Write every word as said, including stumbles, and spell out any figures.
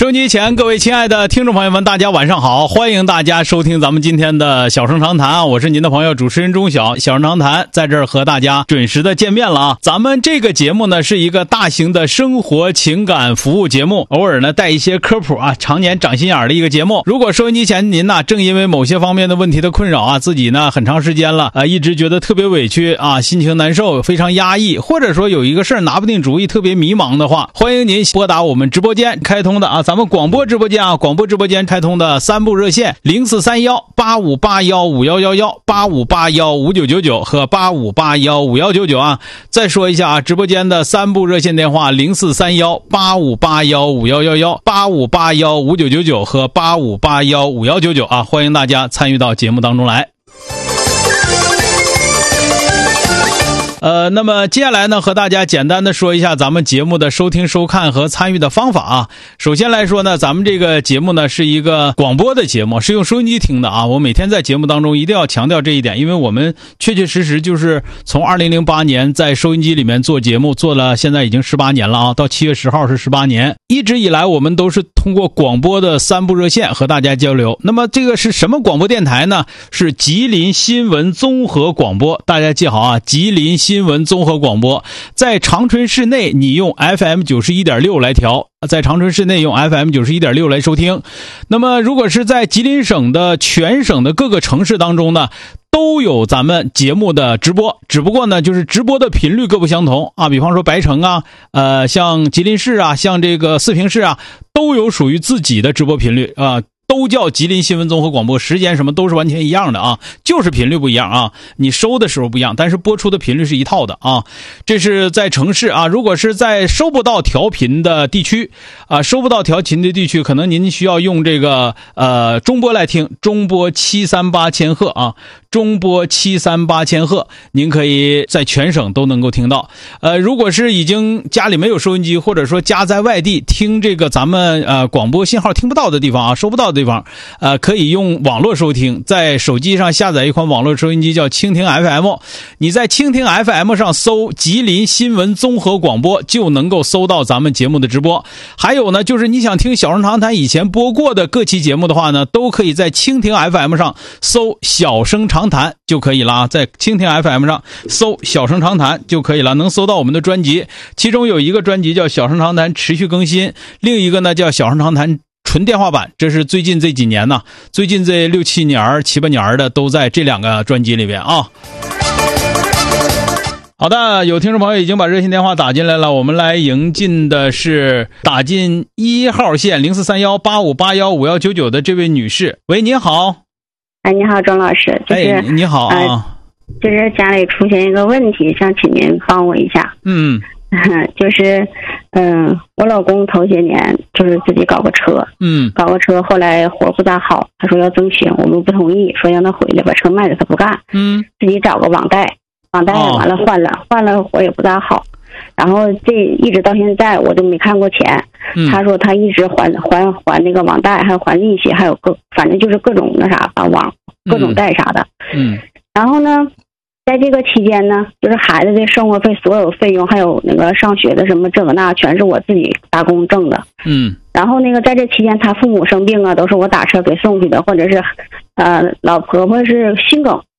收音机前各位亲爱的听众朋友们，大家晚上好，欢迎大家收听咱们今天的小声长谈啊，我是您的朋友主持人钟晓。小声长谈在这儿和大家准时的见面了啊。咱们这个节目呢是一个大型的生活情感服务节目，偶尔呢带一些科普啊，常年长心眼的一个节目。如果收音机前您呢正因为某些方面的问题的困扰啊，自己呢很长时间了啊，一直觉得特别委屈啊，心情难受，非常压抑，或者说有一个事儿拿不定主意，特别迷茫的话，欢迎您拨打我们直播间开通的啊，咱们广播直播间啊，广播直播间开通的三部热线零四三幺八五八幺五幺幺幺、八五八幺五九九九和八五八幺五幺九九啊。再说一下啊，直播间的三部热线电话零四三幺八五八幺五幺幺幺、八五八幺五九九九和八五八幺五幺九九啊，欢迎大家参与到节目当中来。呃，那么接下来呢，和大家简单的说一下咱们节目的收听、收看和参与的方法啊。首先来说呢，咱们这个节目呢是一个广播的节目，是用收音机听的啊。我每天在节目当中一定要强调这一点，因为我们确确实实就是从二零零八年在收音机里面做节目，做了现在已经十八年了啊，到七月十号是十八年。一直以来我们都是通过广播的三部热线和大家交流。那么这个是什么广播电台呢？是吉林新闻综合广播，大家记好啊，吉林新新闻综合广播。在长春市内你用 F M 九十一点六 来调，在长春市内用 F M 九十一点六 来收听。那么如果是在吉林省的全省的各个城市当中呢，都有咱们节目的直播，只不过呢就是直播的频率各不相同啊。比方说白城啊，呃像吉林市啊，像这个四平市啊，都有属于自己的直播频率啊，都叫吉林新闻综合广播，时间什么都是完全一样的啊，就是频率不一样啊，你收的时候不一样，但是播出的频率是一套的啊。这是在城市啊，如果是在收不到调频的地区啊，收不到调频的地区，可能您需要用这个呃中波来听，中波七三八千赫啊，中波七三八千赫，您可以在全省都能够听到。呃，如果是已经家里没有收音机，或者说家在外地听这个咱们呃广播信号听不到的地方啊，收不到的地方，呃，可以用网络收听，在手机上下载一款网络收音机叫蜻蜓 F M， 你在蜻蜓 F M 上搜吉林新闻综合广播，就能够搜到咱们节目的直播。还有呢，就是你想听小声长谈以前播过的各期节目的话呢，都可以在蜻蜓 F M 上搜小声长谈就可以了啊，在蜻蜓 F M 上搜小声长谈就可以了，能搜到我们的专辑，其中有一个专辑叫小声长谈持续更新，另一个呢叫小声长谈纯电话版，这是最近这几年呢，最近这六七年七八年的都在这两个专辑里边啊。好的，有听众朋友已经把热线电话打进来了，我们来迎进的是打进一号线零四三幺八五八幺五幺九九的这位女士。喂，您好。 哎，你好，钟老师。就是、 哎，你好啊、呃。 就是家里出现一个问题，想请您帮我一下。 嗯。 就是嗯、呃，我老公头些年就是自己搞个车， 嗯， 搞个车，后来活不咋好，他说要增型，我们不同意，说让他回来把车卖了，他不干， 嗯， 自己找个网贷，网贷完了换了，哦、换了活也不咋好，然后这一直到现在我都没看过钱， 嗯、 他说他一直还还还那个网贷，还有还利息，还有各反正就是各种那啥吧网各种贷啥的， 嗯， 然后呢。在这个期间呢，就是孩子的生活费、所有费用，还有那个上学的什么这个那，全是我自己打工挣的。 嗯。 然后那个在这期间，他父母生病啊，都是我打车给送去的，或者是，呃，老婆婆是心梗，